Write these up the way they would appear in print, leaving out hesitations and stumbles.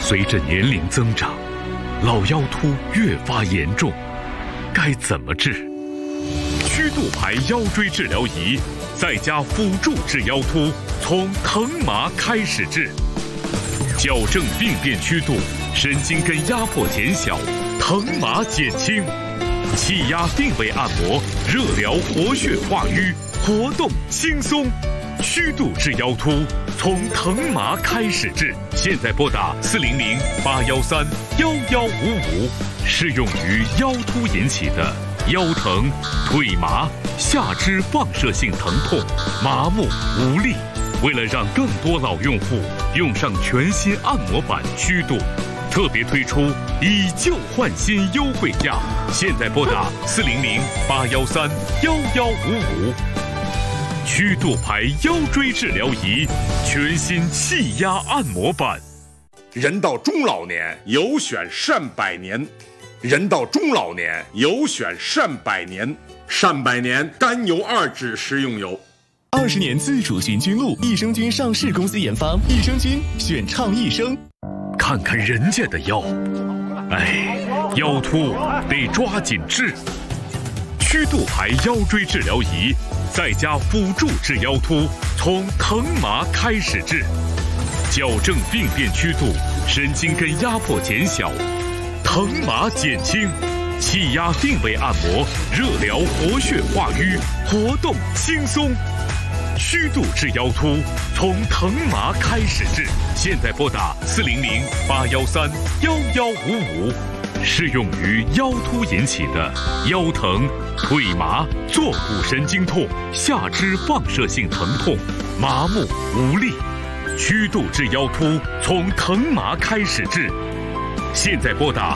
随着年龄增长，老腰突越发严重，该怎么治？曲度牌腰椎治疗仪再加辅助治腰突，从疼麻开始治，矫正病变曲度，神经根压迫减小，疼麻减轻，气压定位按摩，热疗活血化瘀，活动轻松。曲度治腰突，从疼麻开始治。现在拨打400-813-1155，适用于腰突引起的腰疼、腿麻、下肢放射性疼痛、麻木无力。为了让更多老用户用上全新按摩板曲度，特别推出以旧换新优惠价。现在拨打400-813-1155。曲度牌腰椎治疗仪，全新气压按摩板。 人到中老年，有选善百年。人到中老年，有选善百年。善百年甘油2酯食用油。 20年自主寻菌露，益生菌上市公司研发，益生菌选畅益生。 看看人家的腰，腰突得抓紧治。曲度牌腰椎治疗仪再加辅助治腰突，从疼麻开始治，矫正病变曲度，神经根压迫减小，疼麻减轻，气压定位按摩，热疗活血化瘀，活动轻松。曲度治腰突，从疼麻开始治。现在拨打400-813-1155，适用于腰突引起的腰疼、腿麻、坐骨神经痛、下肢放射性疼痛、麻木无力。曲度治腰突，从疼麻开始治。现在拨打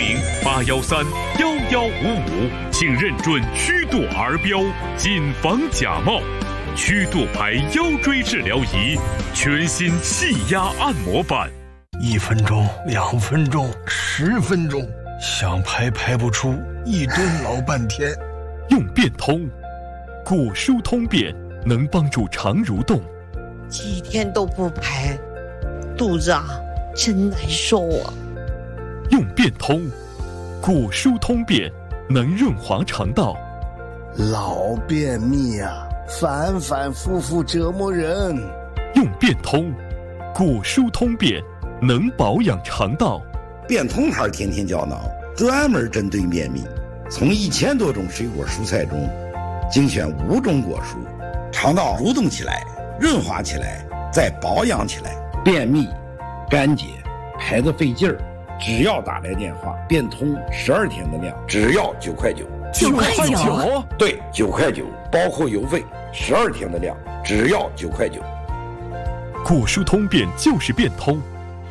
400-813-1155，请认准曲度儿标，谨防假冒。曲度牌腰椎治疗仪，全新气压按摩板。 1分钟、2分钟、10分钟，想排不出，一蹲老半天。 用变通，骨疏通便能帮助肠蠕动。 几天都不排，肚子真难受啊。 用变通，骨疏通便能润滑肠道。 老便秘反反复复折磨人。 用变通，骨疏通便能保养肠道。 变通牌天天胶囊专门针对便秘，从1000多种水果蔬菜中精选5种果蔬，肠道蠕动起来，润滑起来，再保养起来。便秘、干结、排得费劲儿，只要打来电话，变通12天的量，只要9块9。 9块9？ 对，9块9，包括邮费，12天的量，只要9块9。 骨疏通便就是变通。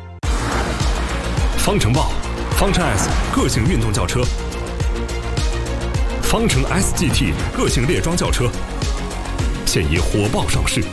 方程豹、方程 S 个性运动轿车，方程 SGT 个性列装轿车，现已火爆上市。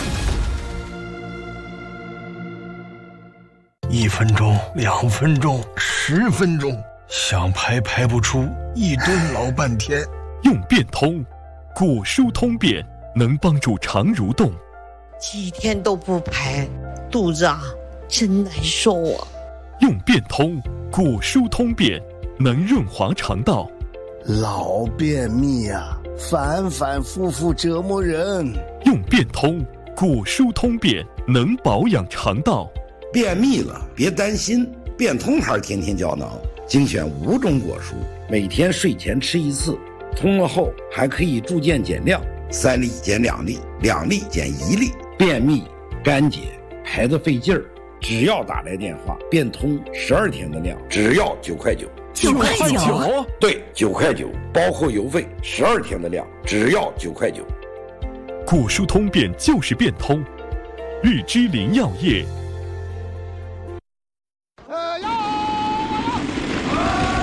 1分钟、2分钟、10分钟，想排不出，一蹲老半天。 用变通，骨疏通便能帮助肠蠕动。 几天都不排，肚子真难受啊。 用变通，骨疏通便能润滑肠道。 老便秘反反复复折磨人。 用变通，骨疏通便能保养肠道。 便秘了别担心，变通牌天天胶囊精选5种果蔬，每天睡前吃1次，通了后还可以逐渐减量，3粒减2粒，2粒减1粒。便秘、干结、排得费劲儿，只要打来电话，变通12天的量，只要9块9。 9块9？ 对，9块9，包括邮费，12天的量，只要9块9。 骨疏通便就是变通。日之林药业